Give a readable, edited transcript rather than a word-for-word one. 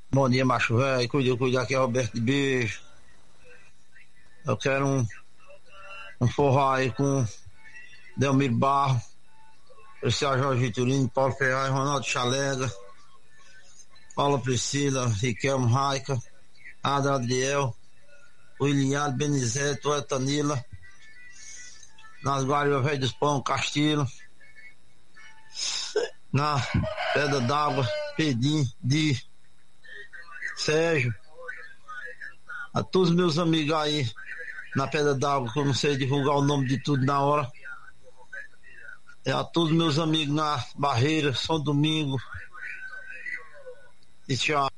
Bom dia, macho velho. Cuida, aqui é Roberto de Beijo. Eu quero um forró aí com Delmiro Barro, Cristiano Jorge Vitorino, Paulo Ferraz, Ronaldo Chalega, Paula Priscila, Riquelme Raica, Ada Adriel, William Benizete, Etanila, nas Guarias Velho dos Pão, Castilho, na Pedra d'Água, Pedim, Di, Sérgio, a todos meus amigos aí na Pedra d'Água, que eu não sei divulgar o nome de tudo na hora. A todos meus amigos na Barreira, São Domingo, e tchau.